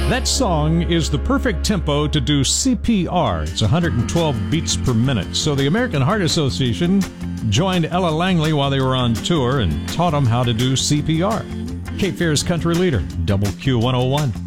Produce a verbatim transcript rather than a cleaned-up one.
That song is the perfect tempo to do C P R. It's one hundred twelve beats per minute. So the American Heart Association joined Ella Langley while they were on tour and taught them how to do C P R. Cape Fear's country leader, Double Q one oh one.